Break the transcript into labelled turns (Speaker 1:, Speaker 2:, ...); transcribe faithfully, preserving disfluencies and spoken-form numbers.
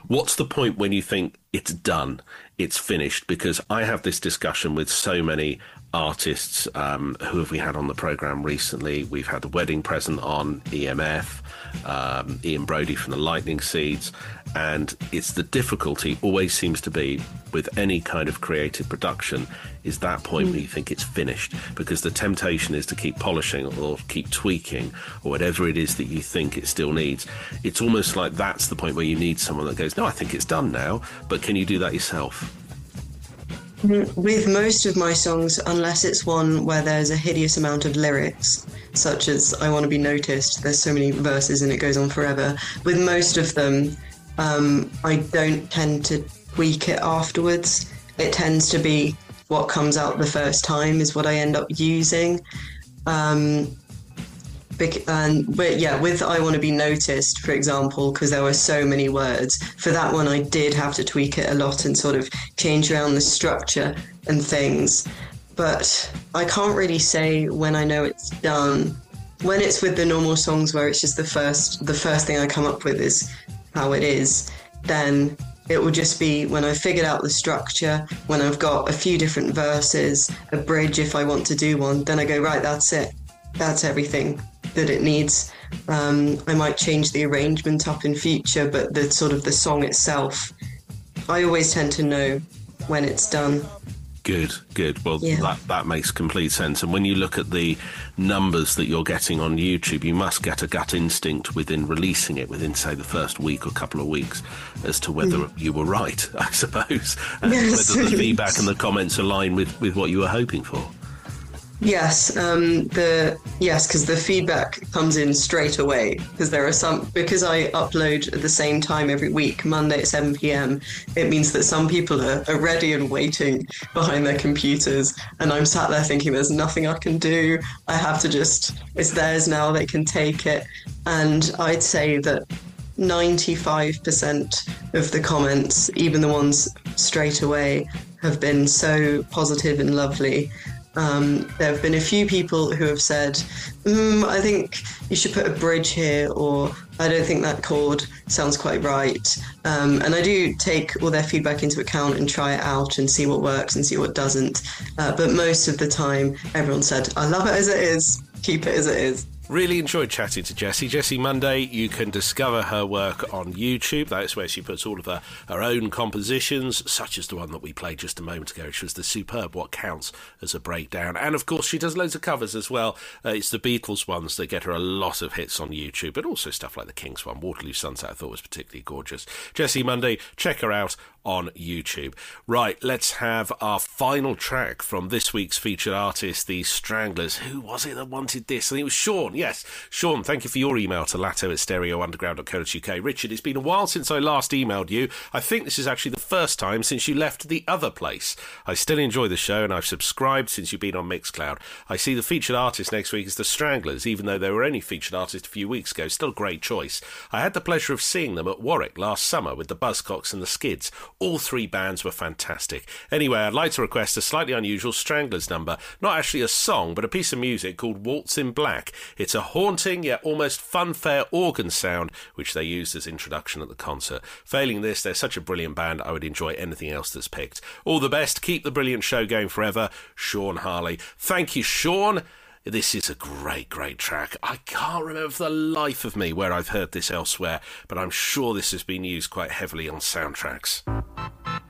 Speaker 1: What's the point when you think it's done, it's finished? Because I have this discussion with so many artists. Um, who have we had on the programme recently? We've had The Wedding Present on, E M F, um, Ian Brodie from the Lightning Seeds, and it's the difficulty always seems to be with any kind of creative production is that point mm. where you think it's finished, because the temptation is to keep polishing or keep tweaking or whatever it is that you think it still needs. It's almost like that's the point where you need someone that goes, no, I think it's done now, but can you do that yourself?
Speaker 2: With most of my songs, unless it's one where there's a hideous amount of lyrics, such as I Want to Be Noticed, there's so many verses and it goes on forever. With most of them, um, I don't tend to tweak it afterwards. It tends to be what comes out the first time is what I end up using. Um, and but yeah, with I Want to Be Noticed, for example, because there were so many words, for that one I did have to tweak it a lot and sort of change around the structure and things. But I can't really say when I know it's done. When it's with the normal songs where it's just the first the first thing I come up with is how it is, then it will just be when I figured out the structure, when I've got a few different verses, a bridge if I want to do one, then I go, right, that's it. That's everything that it needs. Um, I might change the arrangement up in future, but the sort of the song itself, I always tend to know when it's done.
Speaker 1: Good, good. Well, yeah. that, that makes complete sense. And when you look at the numbers that you're getting on YouTube, you must get a gut instinct within releasing it within, say, the first week or couple of weeks as to whether mm. you were right, I suppose, and yes. whether the feedback and the comments align with, with what you were hoping for.
Speaker 2: Yes, um, the yes, because the feedback comes in straight away. Because there are some, because I upload at the same time every week, Monday at seven p.m. It means that some people are, are ready and waiting behind their computers, and I'm sat there thinking, "There's nothing I can do. I have to just, it's theirs now. They can take it." And I'd say that ninety-five percent of the comments, even the ones straight away, have been so positive and lovely. Um, there have been a few people who have said, mm, I think you should put a bridge here, or I don't think that chord sounds quite right. Um, and I do take all their feedback into account and try it out and see what works and see what doesn't. Uh, but most of the time, everyone said, I love it as it is. Keep it as it is.
Speaker 1: Really enjoyed chatting to Jessie. Jessie Munday, you can discover her work on YouTube. That's where she puts all of her, her own compositions, such as the one that we played just a moment ago, which was the superb What Counts as a Breakdown. And, of course, she does loads of covers as well. Uh, it's the Beatles ones that get her a lot of hits on YouTube, but also stuff like the Kings one. Waterloo Sunset I thought was particularly gorgeous. Jessie Munday, check her out on YouTube. Right, let's have our final track from this week's featured artist, the Stranglers. Who was it that wanted this? I think it was Sean. Yes, Sean, thank you for your email to latto at stereo underground dot co dot uk. Richard, it's been a while since I last emailed you. I think this is actually the first time since you left the other place. I still enjoy the show and I've subscribed since you've been on Mixcloud. I see the featured artist next week is the Stranglers, even though they were only featured artist a few weeks ago. Still a great choice. I had the pleasure of seeing them at Warwick last summer with the Buzzcocks and the Skids. All three bands were fantastic. Anyway, I'd like to request a slightly unusual Stranglers number. Not actually a song, but a piece of music called Waltz in Black. It's a haunting yet almost funfair organ sound, which they used as introduction at the concert. Failing this, they're such a brilliant band, I would enjoy anything else that's picked. All the best. Keep the brilliant show going forever. Sean Harley. Thank you, Sean. This is a great, great track. I can't remember for the life of me where I've heard this elsewhere, but I'm sure this has been used quite heavily on soundtracks.